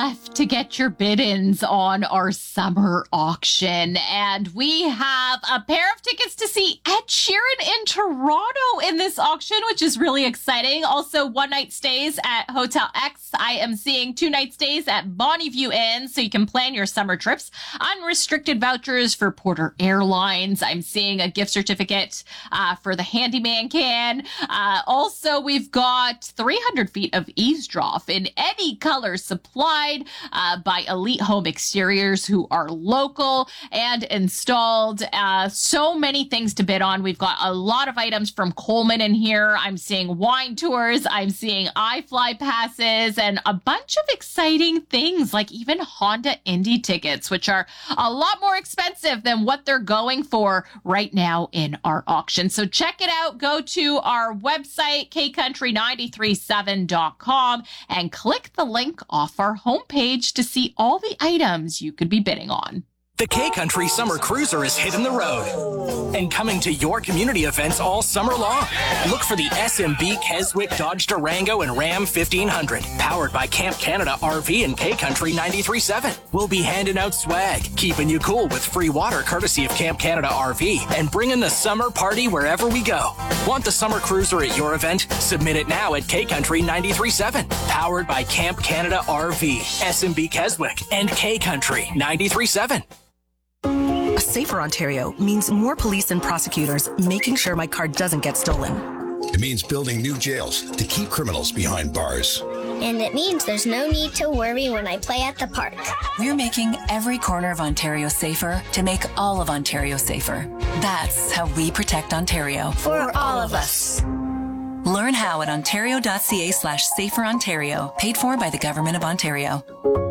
left to get your bid-ins on our summer auction. And we have a pair of tickets to see Ed Sheeran in Toronto in this auction, which is really exciting. Also, one-night stays at Hotel X. I am seeing 2-night stays at Bonnie View Inn, so you can plan your summer trips. Unrestricted vouchers for Porter Airlines. I'm seeing a gift certificate for the Handyman Can. Also, we've got 300 feet of eavesdrop in any color supplied by Elite Home Exteriors, who are local and installed. So many things to bid on. We've got a lot of items from Coleman in here. I'm seeing wine tours. I'm seeing iFly passes and a bunch of exciting things like even Honda Indy tickets, which are a lot more expensive than what they're going for right now in our auction. So check it out. Go to our website, kcountry937.com, and click the link off our homepage to see all the items you could be bidding on. The K-Country Summer Cruiser is hitting the road and coming to your community events all summer long. Look for the SMB Keswick Dodge Durango and Ram 1500, powered by Camp Canada RV and K-Country 93.7. We'll be handing out swag, keeping you cool with free water courtesy of Camp Canada RV, and bringing the summer party wherever we go. Want the Summer Cruiser at your event? Submit it now at K-Country 93.7, powered by Camp Canada RV, SMB Keswick, and K-Country 93.7. A safer Ontario means more police and prosecutors making sure my car doesn't get stolen. It means building new jails to keep criminals behind bars. And it means there's no need to worry when I play at the park. We're making every corner of Ontario safer to make all of Ontario safer. That's how we protect Ontario. For all of us. Learn how at ontario.ca/saferontario, paid for by the Government of Ontario.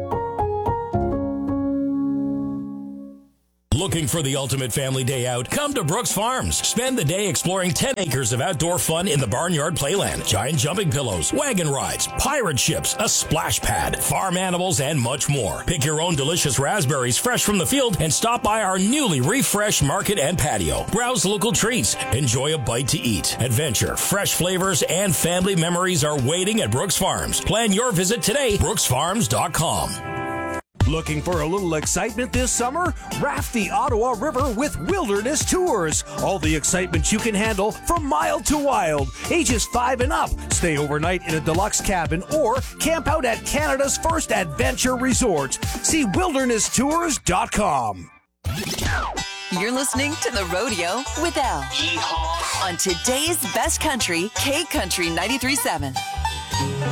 Looking for the ultimate family day out? Come to Brooks Farms. Spend the day exploring 10 acres of outdoor fun in the Barnyard Playland. Giant jumping pillows, wagon rides, pirate ships, a splash pad, farm animals, and much more. Pick your own delicious raspberries fresh from the field and stop by our newly refreshed market and patio. Browse local treats. Enjoy a bite to eat. Adventure, fresh flavors, and family memories are waiting at Brooks Farms. Plan your visit today. BrooksFarms.com. Looking for a little excitement this summer? Raft the Ottawa River with Wilderness Tours. All the excitement you can handle from mild to wild. Ages 5 and up. Stay overnight in a deluxe cabin or camp out at Canada's first adventure resort. See wildernesstours.com. You're listening to The Rodeo with Elle. On today's best country, K-Country 93.7.